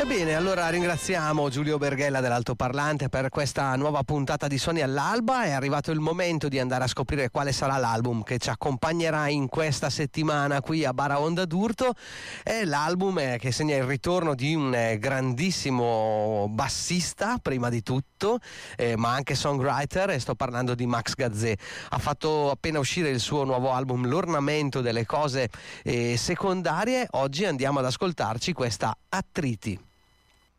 bene, allora ringraziamo Giulio Berghella dell'Altoparlante per questa nuova puntata di Suoni all'Alba. È arrivato il momento di andare a scoprire quale sarà l'album che ci accompagnerà in questa settimana qui a Baraonda d'Urto. È l'album che segna il ritorno di un grandissimo bassista, prima di tutto, ma anche songwriter, e sto parlando di Max Gazzè. Ha fatto appena uscire il suo nuovo album L'ornamento delle cose secondarie. Oggi andiamo ad ascoltarci questa Attriti.